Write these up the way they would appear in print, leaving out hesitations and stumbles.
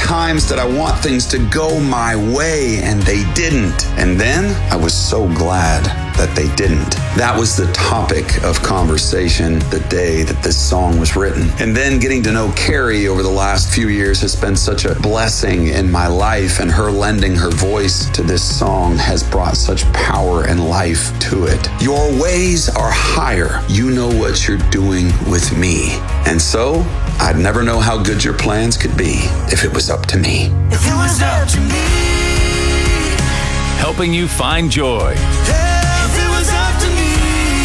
times did I want things to go my way and they didn't? And then I was so glad that they didn't. That was the topic of conversation the day that this song was written. And then getting to know Carrie over the last few years has been such a blessing in my life, and her lending her voice to this song has brought such power and life to it. Your ways are higher. You know what you're doing with me. And so, I'd never know how good your plans could be if it was up to me. If it was up to me. Helping you find joy. If it was up to me.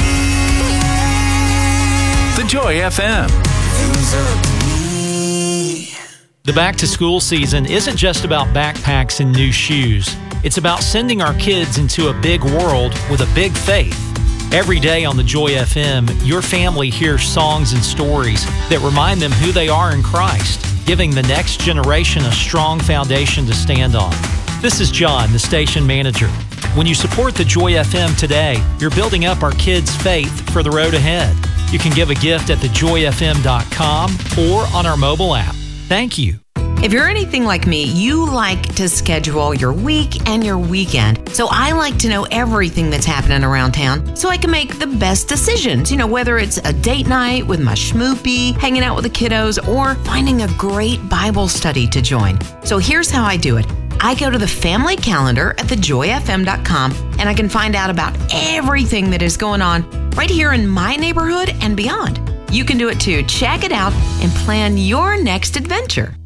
The Joy FM. If it was up to me. The back-to-school season isn't just about backpacks and new shoes. It's about sending our kids into a big world with a big faith. Every day on the Joy FM, your family hears songs and stories that remind them who they are in Christ, giving the next generation a strong foundation to stand on. This is John, the station manager. When you support the Joy FM today, you're building up our kids' faith for the road ahead. You can give a gift at thejoyfm.com or on our mobile app. Thank you. If you're anything like me, you like to schedule your week and your weekend. So I like to know everything that's happening around town so I can make the best decisions. You know, whether it's a date night with my schmoopy, hanging out with the kiddos, or finding a great Bible study to join. So here's how I do it. I go to the family calendar at thejoyfm.com and I can find out about everything that is going on right here in my neighborhood and beyond. You can do it too. Check it out and plan your next adventure.